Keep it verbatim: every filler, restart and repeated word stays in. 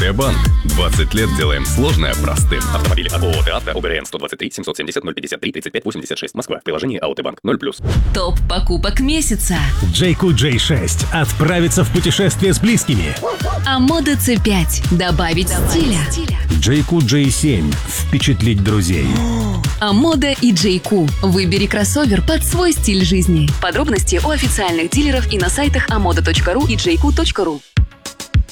Банк. двадцать лет делаем сложное простым. Автомобили от ООО «Авто», ОГРН сто двадцать три семьсот семьдесят ноль пятьдесят три тридцать пять восемьдесят шесть, Москва. Приложение АОТ Банк ноль плюс. Топ покупок месяца. джей кью джей шесть. Отправиться в путешествие с близкими. Амода си пять. Добавить стиля. джей кью джей семь. Впечатлить друзей. Амода и джей кью. Выбери кроссовер под свой стиль жизни. Подробности у официальных дилеров и на сайтах амода точка ру и джей кью точка ру.